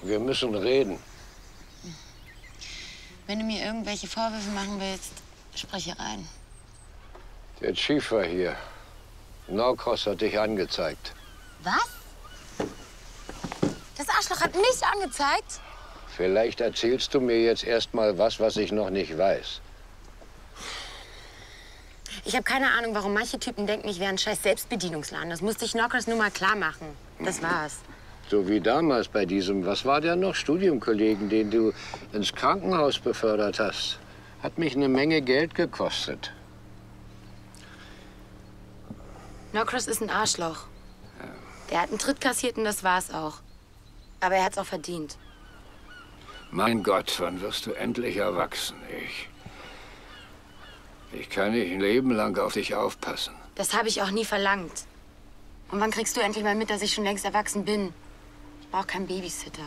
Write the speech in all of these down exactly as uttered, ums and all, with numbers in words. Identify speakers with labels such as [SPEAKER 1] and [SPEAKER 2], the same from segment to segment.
[SPEAKER 1] Wir müssen reden.
[SPEAKER 2] Wenn du mir irgendwelche Vorwürfe machen willst, spreche rein.
[SPEAKER 1] Der Chief war hier. Norcross hat dich angezeigt.
[SPEAKER 2] Was? Das Arschloch hat mich angezeigt?
[SPEAKER 1] Vielleicht erzählst du mir jetzt erst mal was, was ich noch nicht weiß.
[SPEAKER 2] Ich habe keine Ahnung, warum manche Typen denken, ich wäre ein scheiß Selbstbedienungsladen. Das musste ich Norcross nur mal klar machen. Das war's.
[SPEAKER 1] So wie damals bei diesem, was war der noch, Studiumkollegen, den du ins Krankenhaus befördert hast. Hat mich eine Menge Geld gekostet.
[SPEAKER 2] Norcross ist ein Arschloch. Der hat einen Tritt kassiert und das war's auch. Aber er hat's auch verdient.
[SPEAKER 1] Mein Gott, wann wirst du endlich erwachsen? Ich... Ich kann nicht ein Leben lang auf dich aufpassen.
[SPEAKER 2] Das habe ich auch nie verlangt. Und wann kriegst du endlich mal mit, dass ich schon längst erwachsen bin? Ich brauche keinen Babysitter.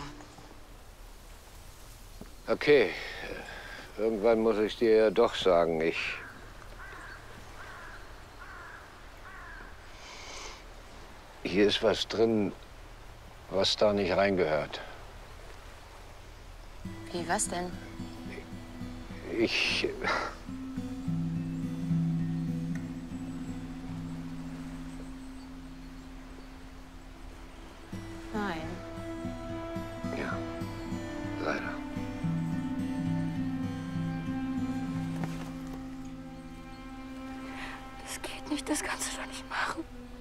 [SPEAKER 1] Okay. Irgendwann muss ich dir ja doch sagen, ich... Hier ist was drin, was da nicht reingehört.
[SPEAKER 2] Wie, was denn?
[SPEAKER 1] Ich...
[SPEAKER 2] Nein.
[SPEAKER 1] Ja, leider.
[SPEAKER 2] Das geht nicht, das kannst du doch nicht machen.